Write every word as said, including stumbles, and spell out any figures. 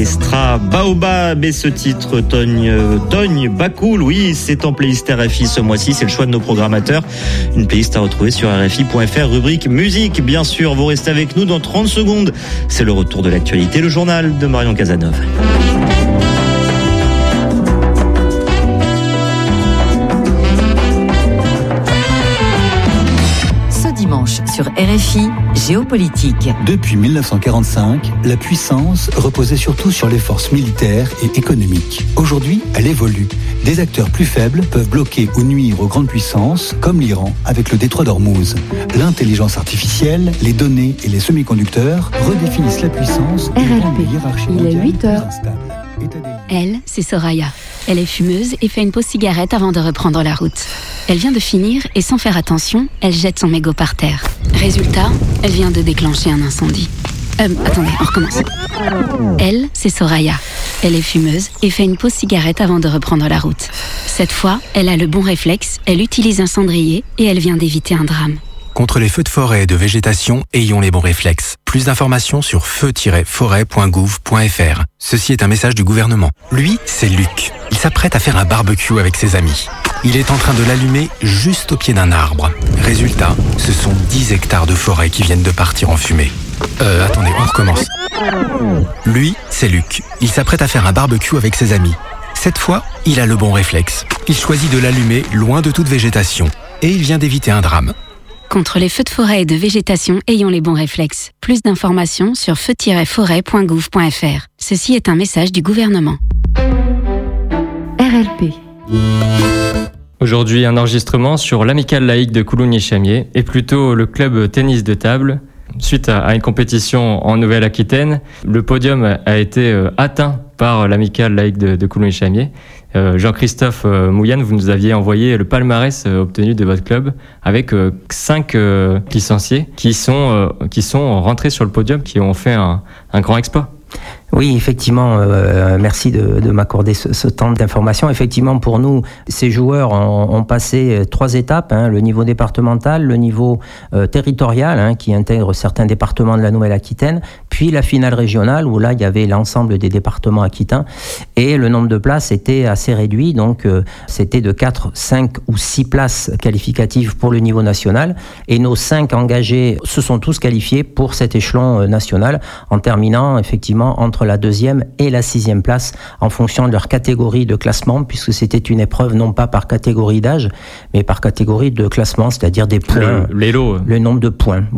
l'orchestra Baobab et ce titre Togne, Togne Bacoul, oui, c'est en playlist R F I ce mois-ci, c'est le choix de nos programmateurs. Une playlist à retrouver sur R F I point F R, rubrique musique, bien sûr. Vous restez avec nous dans trente secondes. C'est le retour de l'actualité, le journal de Marion Cazeneuve. Sur R F I, géopolitique. Depuis mille neuf cent quarante-cinq, la puissance reposait surtout sur les forces militaires et économiques. Aujourd'hui, elle évolue. Des acteurs plus faibles peuvent bloquer ou nuire aux grandes puissances, comme l'Iran avec le détroit d'Ormuz. L'intelligence artificielle, les données et les semi-conducteurs redéfinissent la puissance R L P. Il est huit heures. Elle, c'est Soraya. Elle est fumeuse et fait une pause cigarette avant de reprendre la route. Elle vient de finir et sans faire attention, elle jette son mégot par terre. Résultat, elle vient de déclencher un incendie. Euh, attendez, on recommence. Elle, c'est Soraya. Elle est fumeuse et fait une pause cigarette avant de reprendre la route. Cette fois, elle a le bon réflexe, elle utilise un cendrier et elle vient d'éviter un drame. Contre les feux de forêt et de végétation, ayons les bons réflexes. Plus d'informations sur feu tiret forêt point gouv point F R. Ceci est un message du gouvernement. Lui, c'est Luc. Il s'apprête à faire un barbecue avec ses amis. Il est en train de l'allumer juste au pied d'un arbre. Résultat, ce sont dix hectares de forêt qui viennent de partir en fumée. Euh, attendez, on recommence. Lui, c'est Luc. Il s'apprête à faire un barbecue avec ses amis. Cette fois, il a le bon réflexe. Il choisit de l'allumer loin de toute végétation. Et il vient d'éviter un drame. Contre les feux de forêt et de végétation, ayons les bons réflexes. Plus d'informations sur feu tiret forêt point gouv point F R. Ceci est un message du gouvernement. R L P. Aujourd'hui, un enregistrement sur l'amicale laïque de Coulommiers-Chamiers et plutôt le club tennis de table. Suite à une compétition en Nouvelle-Aquitaine, le podium a été atteint par l'amicale laïque de, de Coulommiers-Chamiers. Euh, Jean-Christophe euh, Mouillane, vous nous aviez envoyé le palmarès euh, obtenu de votre club avec euh, cinq euh, licenciés qui sont, euh, qui sont rentrés sur le podium, qui ont fait un, un grand exploit. Oui, effectivement, euh, merci de, de m'accorder ce, ce temps d'information. Effectivement, pour nous, ces joueurs ont, ont passé trois étapes, hein, le niveau départemental, le niveau euh, territorial, hein, qui intègre certains départements de la Nouvelle-Aquitaine, puis la finale régionale, où là, il y avait l'ensemble des départements aquitains, et le nombre de places était assez réduit, donc euh, c'était de quatre, cinq ou six places qualificatives pour le niveau national, et nos cinq engagés se sont tous qualifiés pour cet échelon euh, national, en terminant effectivement entre la deuxième et la sixième place en fonction de leur catégorie de classement, puisque c'était une épreuve non pas par catégorie d'âge, mais par catégorie de classement, c'est-à-dire des points, le, les lots. le nombre de points.